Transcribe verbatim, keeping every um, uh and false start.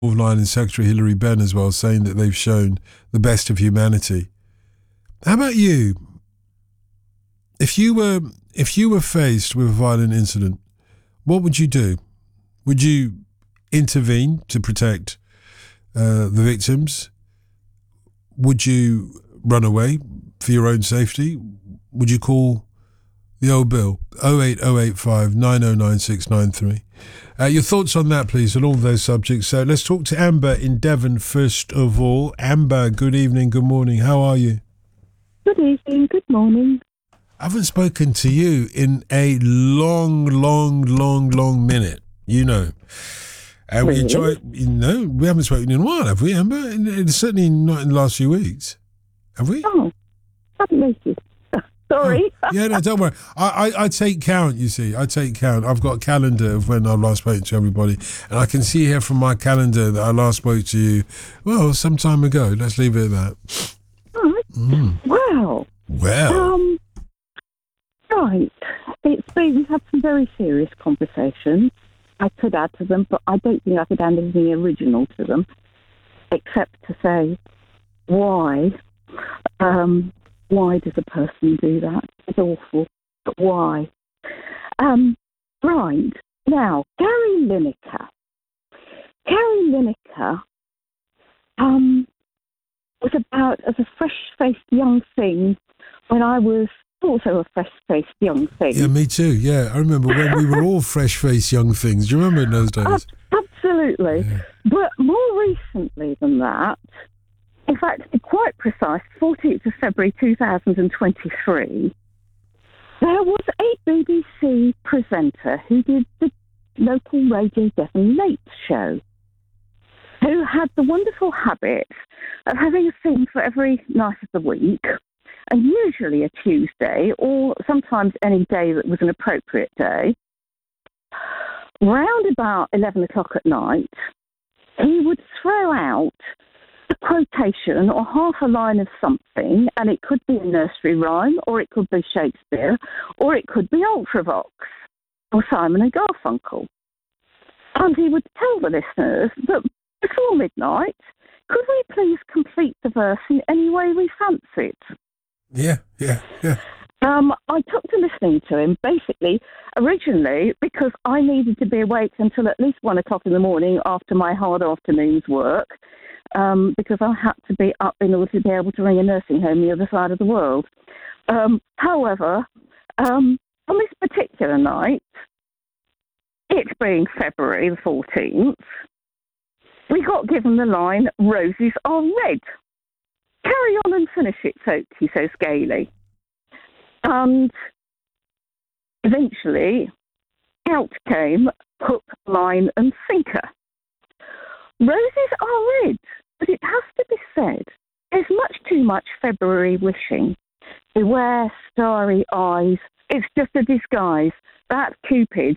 Line and Secretary Hilary Benn as well, saying that they've shown the best of humanity. How about you? If you were if you were faced with a violent incident, what would you do? Would you intervene to protect uh, the victims? Would you run away for your own safety? Would you call the old bill oh eight oh eight five nine oh nine six nine three? Uh, your thoughts on that, please, on all of those subjects. So let's talk to Amber in Devon first of all. Amber, good evening, good morning. How are you? Good evening, good morning. I haven't spoken to you in a long, long, long, long minute, you know. And Really? we enjoy, you know, we haven't spoken in a while, have we, Amber? And, and certainly not in the last few weeks. Have we? Oh, haven't noticed. Sorry. Oh, yeah, no, don't worry. I, I, I take count, you see. I take count. I've got a calendar of when I last spoke to everybody. And I can see here from my calendar that I last spoke to you, well, some time ago. Let's leave it at that. Right. Mm. Wow. Well. Um, right. It's been, we've had some very serious conversations. I could add to them, but I don't think I could add anything original to them, except to say, why? Um... Why does a person do that? It's awful. But why? Um, right. Now, Gary Lineker. Gary Lineker um, was about as a fresh-faced young thing when I was also a fresh-faced young thing. Yeah, me too. Yeah, I remember when we were all fresh-faced young things. Do you remember in those days? Uh, absolutely. Yeah. But more recently than that, in fact, to be quite precise, fourteenth of February two thousand twenty-three, there was a B B C presenter who did the local Radio Devon Late Show, who had the wonderful habit of having a theme for every night of the week, and usually a Tuesday, or sometimes any day that was an appropriate day. Round about eleven o'clock at night, he would throw out a quotation or half a line of something, and it could be a nursery rhyme, or it could be Shakespeare, or it could be Ultravox, or Simon and Garfunkel. And he would tell the listeners that before midnight, could we please complete the verse in any way we fancied? Yeah, yeah, yeah. Um, I took to listening to him, basically, originally, because I needed to be awake until at least one o'clock in the morning after my hard afternoon's work, um, because I had to be up in order to be able to ring a nursing home the other side of the world. Um, however, um, on this particular night, it being February the fourteenth, we got given the line, "Roses are red. Carry on and finish it, folks," he says gaily. And eventually, out came hook, line and sinker. Roses are red, but it has to be said, there's much too much February wishing. Beware starry eyes, it's just a disguise. That's Cupid